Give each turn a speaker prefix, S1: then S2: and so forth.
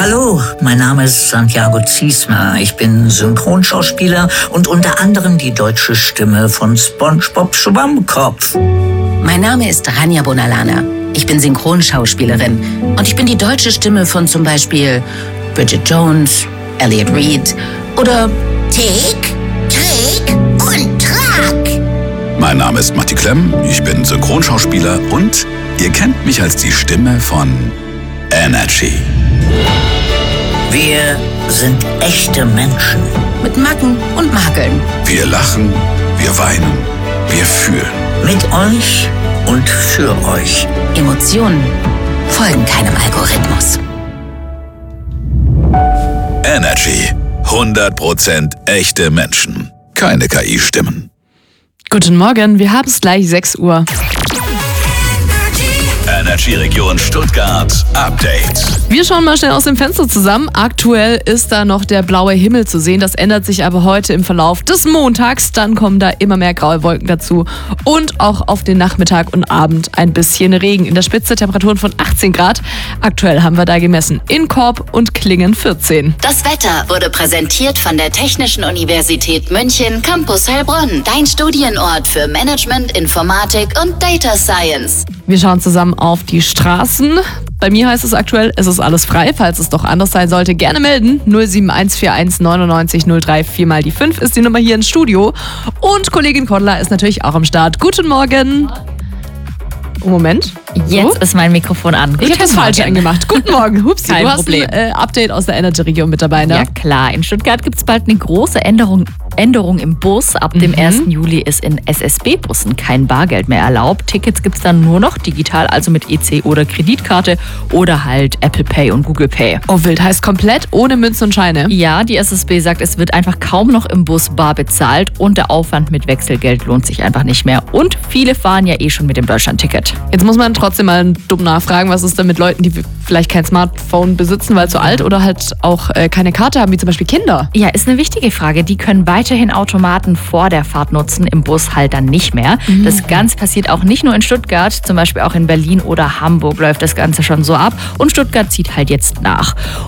S1: Hallo, mein Name ist Santiago Ziesmer. Ich bin Synchronschauspieler und unter anderem die deutsche Stimme von SpongeBob Schwammkopf.
S2: Mein Name ist Rania Bonalana. Ich bin Synchronschauspielerin und ich bin die deutsche Stimme von zum Beispiel Bridget Jones, Elliot Reed oder
S3: Tick, Trick und Track.
S4: Mein Name ist Matti Klemm, ich bin Synchronschauspieler und ihr kennt mich als die Stimme von Energy.
S1: Wir sind echte Menschen.
S2: mit Macken und Makeln.
S4: Wir lachen, wir weinen, wir fühlen.
S1: Mit euch und für euch.
S2: Emotionen folgen keinem Algorithmus.
S4: Energy. 100% echte Menschen. Keine KI-Stimmen.
S5: Guten Morgen, wir haben es gleich 6 Uhr.
S4: Energy Region Stuttgart Update.
S5: Wir schauen mal schnell aus dem Fenster zusammen. Aktuell ist da noch der blaue Himmel zu sehen. Das ändert sich aber heute im Verlauf des Montags. Dann kommen da immer mehr graue Wolken dazu. Und auch auf den Nachmittag und Abend ein bisschen Regen. In der Spitze Temperaturen von 18 Grad. Aktuell haben wir da gemessen in Korb und Klingen 14.
S6: Das Wetter wurde präsentiert von der Technischen Universität München Campus Heilbronn. Dein Studienort für Management, Informatik und Data Science.
S5: Wir schauen zusammen auf die Straßen. Bei mir heißt es aktuell, es ist alles frei. Falls es doch anders sein sollte, gerne melden. 07141 99 03 4 mal die 5 ist die Nummer hier ins Studio. Und Kollegin Kodler ist natürlich auch am Start. Guten Morgen. Oh, Moment.
S7: Jetzt ist mein Mikrofon an.
S5: Ich habe das falsch angemacht. Guten Morgen. Hupsi,
S7: Kein
S5: du hast
S7: Problem.
S5: ein Update aus der Energy-Region mit dabei, ne?
S7: Ja klar, in Stuttgart gibt es bald eine große Änderung im Bus. Ab dem 1. Juli ist in SSB-Bussen kein Bargeld mehr erlaubt. Tickets gibt es dann nur noch digital, also mit EC oder Kreditkarte oder halt Apple Pay und Google Pay.
S5: Oh, wild. Heißt komplett ohne Münzen und Scheine?
S7: Ja, die SSB sagt, es wird einfach kaum noch im Bus bar bezahlt und der Aufwand mit Wechselgeld lohnt sich einfach nicht mehr. Und viele fahren ja schon mit dem Deutschlandticket.
S5: Jetzt muss man trotzdem mal dumm nachfragen, was ist denn mit Leuten, die vielleicht kein Smartphone besitzen, weil zu alt oder halt auch keine Karte haben, wie zum Beispiel Kinder?
S7: Ja, ist eine wichtige Frage. Die können weiterhin Automaten vor der Fahrt nutzen, im Bus halt dann nicht mehr. Das Ganze passiert auch nicht nur in Stuttgart, zum Beispiel auch in Berlin oder Hamburg läuft das Ganze schon so ab und Stuttgart zieht halt jetzt nach.